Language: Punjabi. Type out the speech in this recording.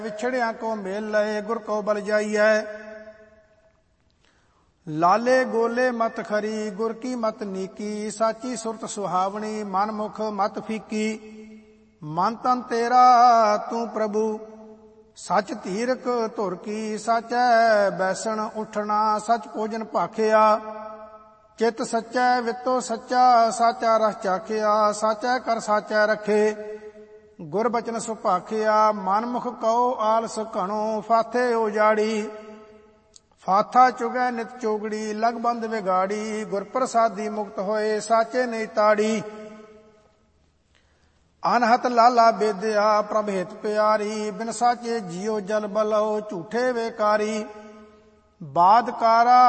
ਵਿਛੜਿਆਂ ਕੋ ਮੇਲ ਲਏ ਗੁਰ ਕੋ ਬਲ ਜਾਈਐ। ਲਾਲੇ ਗੋਲੇ ਮਤ ਖਰੀ ਗੁਰ ਕੀ ਮਤ ਨੀਕੀ, ਸਾਚੀ ਸੁਰਤ ਸੁਹਾਵਣੀ ਮਨ ਮੁਖ ਮਤ ਫੀਕੀ। ਮਨ ਤਨ ਤੇਰਾ ਤੂੰ ਪ੍ਰਭੂ ਸਚ ਧੀਰਕ ਧੁਰ ਕੀ, ਸਾਚੈ ਬੈਸਣ ਉਠਣਾ ਸਚ ਭੋਜਨ ਭਾਖਿਆ। ਚਿਤ ਸੱਚੈ ਵਿਤੋ ਸੱਚਾ ਸਾਚਾ ਰਸ ਚਾਖਿਆ, ਸਾਚੈ ਕਰ ਸਾਚੈ ਰਖੇ ਗੁਰ ਬਚਨ ਸੁਭਾਖਿਆ। ਮਨ ਮੁਖ ਕਉ ਆਲਸ ਘਣੋ ਫਾਥੇ ਉਜਾੜੀ, ਫਾਥਾ ਚੁਗੈ ਨਿਤ ਚੋਗੜੀ ਲਗ ਬੰਦ ਵਿਗਾੜੀ। ਗੁਰ ਪ੍ਰਸਾਦੀ ਮੁਕਤ ਹੋਏ ਸਾਚੇ ਨਹੀਂ ਤਾੜੀ, ਅਨਹਤ ਲਾਲਾ ਬੇਦਿਆ ਪ੍ਰਭ ਹਿਤ ਪਿਆਰੀ। ਬਿਨ ਸਾਚੇ ਜੀਉ ਜਲ ਬਲਉ ਝੂਠੇ ਵੇਕਾਰੀ, ਬਾਦਕਾਰਾ